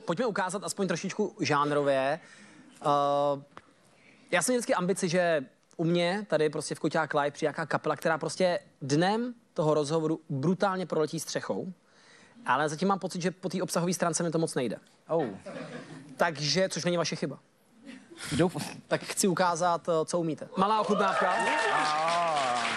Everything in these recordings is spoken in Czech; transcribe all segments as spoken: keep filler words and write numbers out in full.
pojďme ukázat aspoň trošičku žánrově. Uh, já jsem měl vždycky ambici, že u mě tady prostě v Koťák Live přijde nějaká kapela, která prostě dnem toho rozhovoru brutálně proletí střechou, ale zatím mám pocit, že po té obsahové stránce mi to moc nejde. Oh. Takže, což není vaše chyba. Doufám. Tak chci ukázat, co umíte. Malá ochutnávka. Oh.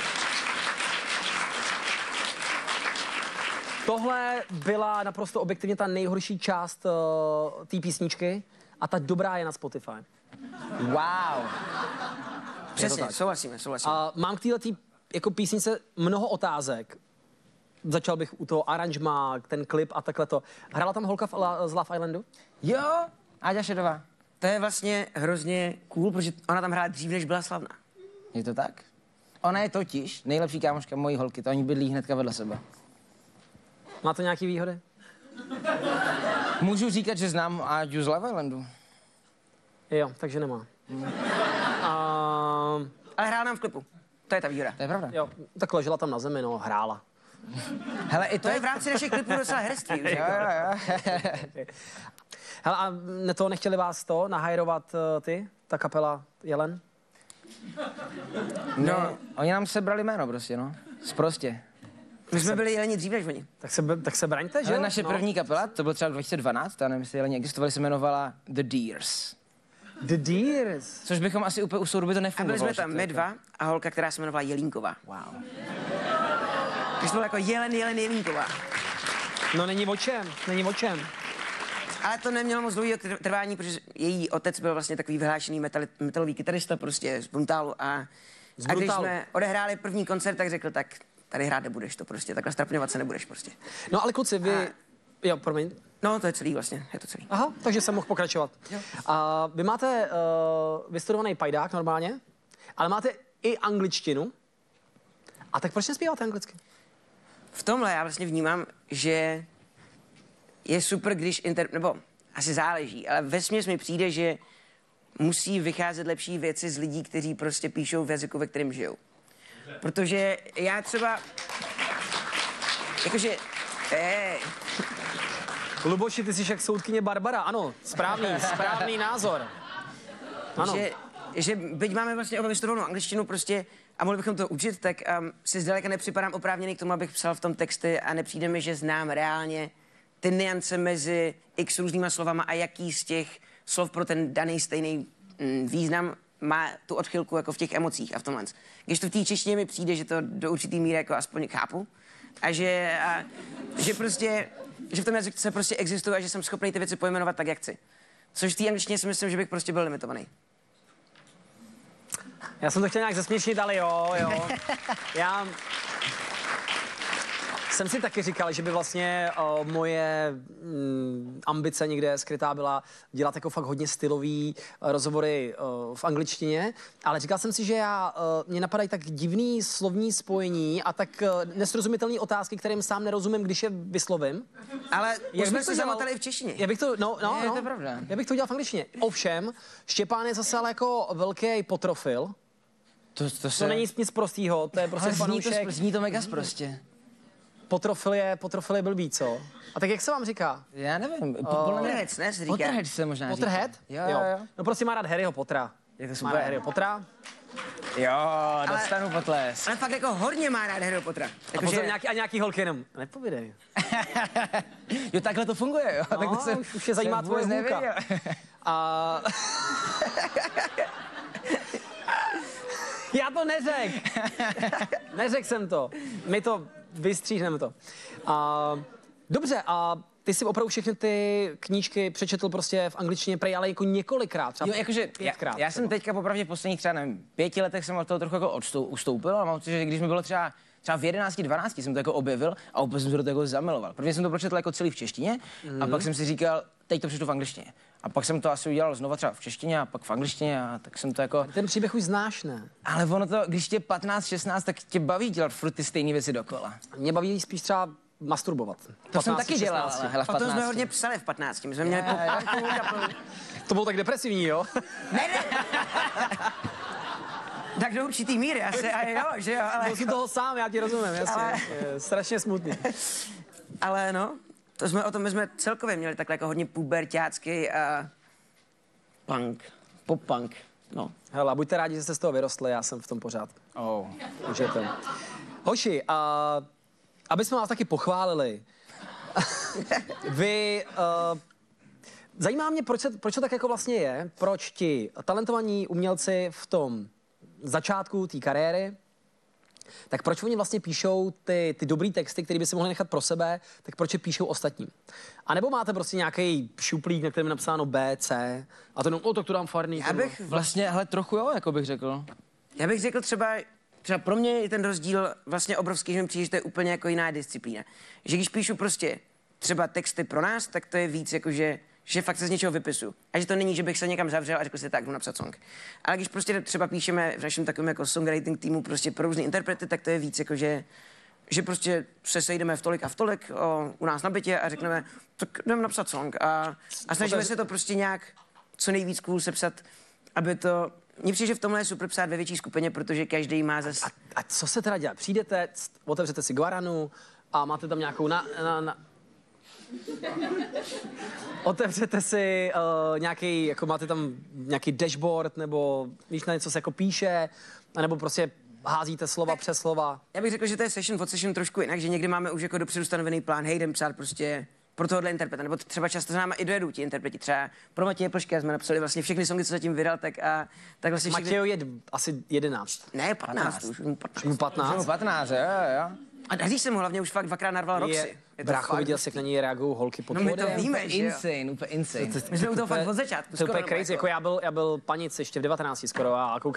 Tohle byla naprosto objektivně ta nejhorší část uh, té písničky a ta dobrá je na Spotify. Wow. Přesně, souhlasíme, souhlasíme. A mám k této jako písnice mnoho otázek. Začal bych u toho aranžma, ten klip a takhle to. Hrála tam holka z Love Islandu? Jo, Áďa Šedová. to je vlastně hrozně cool, protože ona tam hrála dřív, než byla slavná. Je to tak? Ona je totiž nejlepší kámoška mojí holky, to oni bydlí hnedka vedle sebe. Má to nějaký výhody? Můžu říkat, že znám Áďu z Love Islandu. Jo, takže nemá. Hmm. A... Ale hrála nám v klipu. To je ta výhoda. To je pravda. Jo, tak ležela tam na zemi, no, hrála. Hele, i To je v rámci našich klipů docela herství. Už, Jo, jo, jo. Hele, a ne to nechtěli vás to nahajrovat uh, ty, ta kapela Jelen? No, oni nám sebrali jméno prostě, no. Sprostě. My jsme byli jeleni dřív než oni. Tak se, tak se braňte, že Ale jo? naše no. první kapela, to bylo třeba dva tisíce dvanáct, já nevím, jestli jeleni existovali, se jmenovala The Deers. The Deers. Což bychom asi úplně u soudu by to A byli nefungovalo. jsme tam my dva a holka, která se jmenovala Jelínková. Wow. Takže to bylo jako Jelen, Jelen, Jelínková. No není o čem, není o čem. Ale to nemělo moc dlouhého trvání, protože její otec byl vlastně takový vyhlášený metali, metalový kytarista prostě z Brutalu a, a když Brutalu. jsme odehráli první koncert, tak řekl, tak tady hrát nebudeš to prostě, takhle strapňovat se nebudeš prostě. No ale kluci, vy... A- Jo, promiň. No, to je celý vlastně, je to celý. Aha, takže jsem mohl pokračovat. Jo. A vy máte uh, vystudovaný pajdák normálně, ale máte i angličtinu. A tak proč nespíváte anglicky? V tomhle já vlastně vnímám, že je super, když inter... nebo asi záleží, ale vesměs mi přijde, že musí vycházet lepší věci z lidí, kteří prostě píšou v jazyku, ve kterém žijou. Protože já třeba... Jakože... Ej, Luboši, ty jsi jak soudkyně Barbara, ano, správný, správný názor. Ano. že, že byť máme vlastně oba vystudovanou angličtinu prostě a mohli bychom to učit, tak um, si zdaleka nepřipadám oprávněný k tomu, abych psal v tom texty a nepřijde mi, že znám reálně ty nuance mezi x různýma slovama a jaký z těch slov pro ten daný stejný mm, význam má tu odchylku jako v těch emocích a v tomhle. Když to v té češtině mi přijde, že to do určitý míry jako aspoň chápu a že, a, že prostě, že v tom jazyce prostě existuje a že jsem schopný ty věci pojmenovat tak, jak chci. Což v té angličtině si myslím, že bych prostě byl limitovaný. Já jsem to chtěl nějak zesměšnit, ale jo, jo. Já jsem si taky říkal, že by vlastně uh, moje mm, ambice někde skrytá byla dělat jako fakt hodně stylový uh, rozhovory uh, v angličtině, ale říkal jsem si, že já, uh, mě napadají tak divný slovní spojení a tak uh, nesrozumitelné otázky, kterým sám nerozumím, když je vyslovím. Ale Jak už jsme bych to si dělal? zamotali i v češtině. Já bych to, no, no, Je, no. to je pravda. Já bych to udělal v angličtině. Ovšem, Štěpán je zase ale jako velký potrofil. To, to, se... To není nic prostýho, to je prostě Ale zní to, fanoušek. spr- zní to mega sprostě. Potrofil je, potrofil je blbý, co? A tak jak se vám říká? Já nevím. Uh, podle mě... Potterheads, ne, se říká. Potterheads se možná Potterhead? říká. Jo, jo, jo. No prostě má rád Harryho Pottera. Je to Má super. rád Harryho Pottera. Jo, dostanu potlesk. Ale fakt jako hodně má rád Harryho Pottera. A, Jako, pozor, že... nějaký, a nějaký holky jenom. Nepovídej. Jo, takhle to funguje, jo. No, tak to jsem, už, už je zajímá jsem tvoje vůbec hůlka. nevěděl. A... Já to neřek. Neřek jsem to. My to vystříhneme to. A... Dobře, a ty si opravdu všechny ty knížky přečetl prostě v angličtině prej, ale jako několikrát. Třeba Jo, jakože já, pětkrát. já jsem třeba. teďka popravdě v posledních třeba nevím, pěti letech jsem od toho trochu jako odstou, ustoupil, ale mám pocit, že když mi bylo třeba třeba v jedenácti, dvanácti jsem to jako objevil a úplně jsem se do toho jako zamiloval. Prvně jsem to pročetl jako celý v češtině mm. a pak jsem si říkal, teď to přečtu v angličtině. A pak jsem to asi udělal znova třeba v češtině a pak v angličtině a tak jsem to jako... Ten příběh už znáš, ne? Ale ono to, když tě patnáct, šestnáct, tak tě baví dělat furt ty stejné věci dokola. Mě baví spíš třeba masturbovat. To jsem patnáct, taky dělal, šestnáct. ale hele, v O tom jsme patnácti. hodně psali v patnácti. My jsme měli Je, je. popánku a plnou. To bylo tak depresivní, jo? Ne, ne. Tak do určitý míry asi, a jo, že jo, ale... Byl jsem toho sám, já ti rozumím, jasně. Ale- Je strašně smutný. Ale no, To jsme o tom, my jsme celkově měli takhle jako hodně puberťácký a punk, pop-punk, no. Hele, a buďte rádi, že jste z toho vyrostli, já jsem v tom pořád. Oh. Můžete. Hoši, a aby jsme vás taky pochválili, vy, uh, zajímá mě, proč, se, proč to tak jako vlastně je, proč ti talentovaní umělci v tom začátku té kariéry, tak proč oni vlastně píšou ty, ty dobrý texty, které by si mohli nechat pro sebe, tak proč je píšou ostatním? A nebo máte prostě nějaký šuplík, na kterém je napsáno B, C, a to jenom, o, tak to dám farný. Já bych Vlastně, hele, trochu jo, jako bych řekl. Já bych řekl třeba, třeba pro mě je ten rozdíl vlastně obrovský, že mi přijde, že to je úplně jako jiná disciplína. Že když píšu prostě třeba texty pro nás, tak to je víc jako, že, že fakt se z něčeho vypisu. A že to není, že bych se někam zavřel a řekl si, tak jdu napsat song. Ale když prostě třeba píšeme v našem takovém jako songwriting týmu prostě pro různé interprety, tak to je víc jako, že, že prostě se sejdeme v tolik a v tolik o, u nás na bytě a řekneme, tak jdeme napsat song. A, a snažíme se to prostě nějak co nejvíc cool sepsat, aby to... Mně přijde, že v tomhle je super psát ve větší skupině, protože každý má zase... A, a co se teda dělá? Přijdete, otevřete si guaranu a máte tam nějakou na... na, na... Otevřete si uh, nějaký, jako máte tam nějaký dashboard, nebo víš, na něco se jako píše, anebo prostě házíte slova přes slova. Já bych řekl, že to je session od session trošku jinak, že někdy máme už jako dopředu stanovený plán, hej, jdem psát prostě pro tohohle interpreta, nebo třeba často s náma i dojedou ti interpreti, třeba pro Matěje Plška jsme napsali vlastně všechny songy, co zatím vydal, tak a tak vlastně všechny... Matějo je asi jedenáct. Ne, patnáct, už mu patnáct. Mu patnáct? patnáct, jo, jo. A když jsem ho hlavně už fakt dvakrát narval Roxy. Je, Je to brácho, fakt viděl jsi, jak na něj reagují holky pod No my to pódiem? víme, Úplně že jo. insane, úplně insane. My jsme u toho fakt od začátku. To je úplně skoro, nebo crazy, jako já byl, já byl panic ještě v devatenácti skoro a koukal